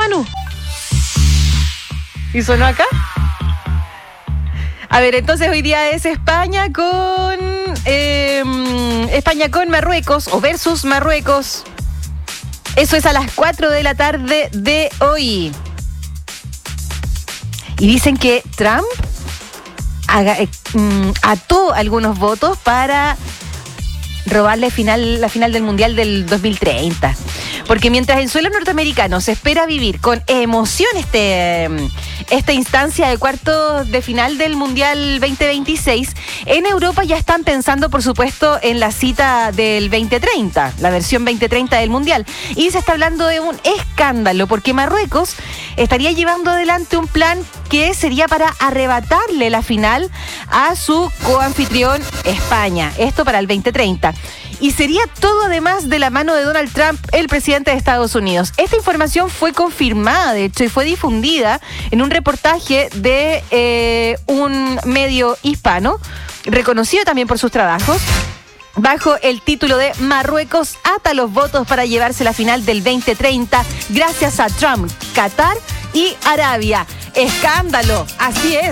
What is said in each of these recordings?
Manu. ¿Y sonó acá? A ver, entonces hoy día es España con Marruecos o versus Marruecos. Eso es a las 4 de la tarde de hoy. Y dicen que Trump ató algunos votos para robarle la final del Mundial del 2030. Porque mientras en suelo norteamericano se espera vivir con emoción esta instancia de cuartos de final del Mundial 2026, en Europa ya están pensando, por supuesto, en la cita del 2030, la versión 2030 del Mundial. Y se está hablando de un escándalo, porque Marruecos estaría llevando adelante un plan que sería para arrebatarle la final a su coanfitrión España. Esto para el 2030. Y sería todo además de la mano de Donald Trump, el presidente de Estados Unidos. Esta información fue confirmada, de hecho, y fue difundida en un reportaje de un medio hispano, reconocido también por sus trabajos, bajo el título de Marruecos ata los votos para llevarse la final del 2030 gracias a Trump, Qatar y Arabia. ¡Escándalo! Así es.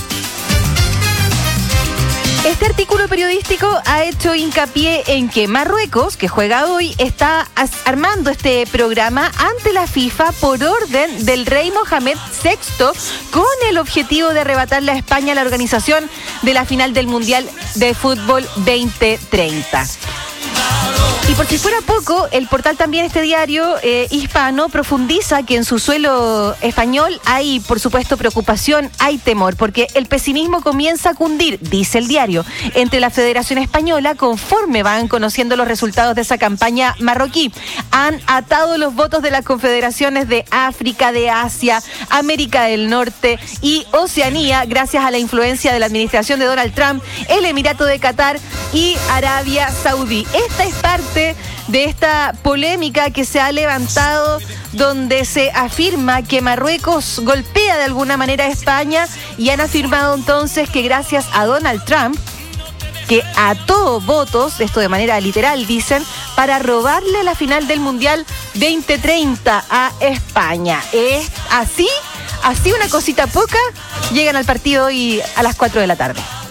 Este artículo periodístico ha hecho hincapié en que Marruecos, que juega hoy, está armando este programa ante la FIFA por orden del rey Mohamed VI con el objetivo de arrebatarle a España la organización de la final del Mundial de Fútbol 2030. Y por si fuera poco, el portal también, este diario hispano, profundiza que en su suelo español hay, por supuesto, preocupación, hay temor, porque el pesimismo comienza a cundir, dice el diario, entre la Federación Española conforme van conociendo los resultados de esa campaña marroquí. Han atado los votos de las confederaciones de África, de Asia, América del Norte y Oceanía gracias a la influencia de la administración de Donald Trump, el Emirato de Qatar y Arabia Saudí. Esta es parte de esta polémica que se ha levantado, donde se afirma que Marruecos golpea de alguna manera a España, y han afirmado entonces que gracias a Donald Trump, que ató votos, esto de manera literal dicen, para robarle la final del Mundial 2030 a España. Es así una cosita poca, llegan al partido hoy a las 4 de la tarde.